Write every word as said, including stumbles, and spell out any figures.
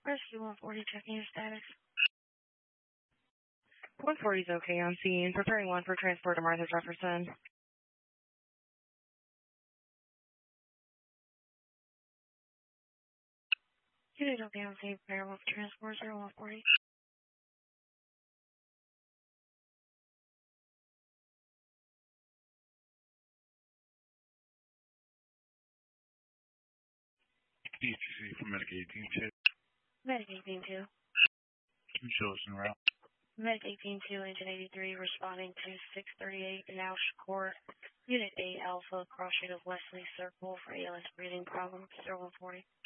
Rescue one forty, checking your status. one forty is okay on scene. Preparing one for transport to Martha Jefferson. Unit okay on scene. Prepare one for transport, zero one forty. D T C for Medic eighteen two. Medic eighteen two. Show us en route. Medic eighteen two, engine eighty-three, responding to six thirty-eight in Alsh Court. Unit eight Alpha, crossing of Wesley Circle for A L S breathing problems, zero one forty.